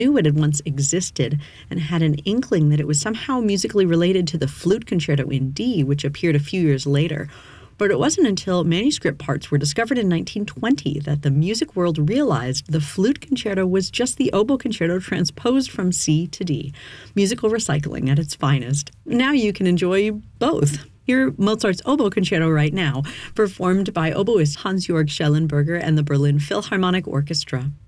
knew it had once existed and had an inkling that it was somehow musically related to the Flute Concerto in D, which appeared a few years later. But it wasn't until manuscript parts were discovered in 1920 that the music world realized the Flute Concerto was just the oboe concerto transposed from C to D. Musical recycling at its finest. Now you can enjoy both. Hear Mozart's Oboe Concerto right now, performed by oboist Hans-Georg Schellenberger and the Berlin Philharmonic Orchestra.